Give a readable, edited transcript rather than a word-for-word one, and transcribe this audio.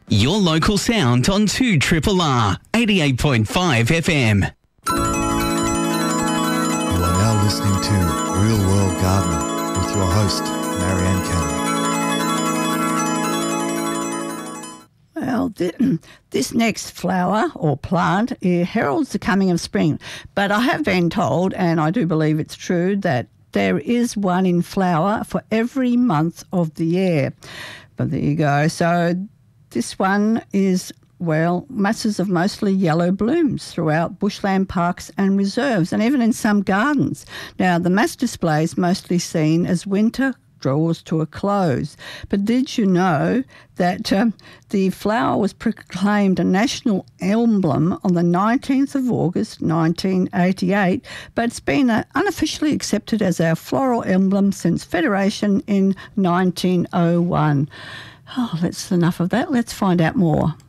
Your local sound on 2RRR 88.5 FM. You are now listening to Real World Gardener with your host, Marianne Cannon. Well, this next flower or plant heralds the coming of spring. But I have been told, and I do believe it's true, that there is one in flower for every month of the year. But there you go. So this one is, well, masses of mostly yellow blooms throughout bushland parks and reserves, and even in some gardens. Now, the mass display is mostly seen as winter draws to a close. But did you know that the flower was proclaimed a national emblem on the 19th of August 1988, but it's been unofficially accepted as our floral emblem since Federation in 1901. Oh, that's enough of that. Let's find out more.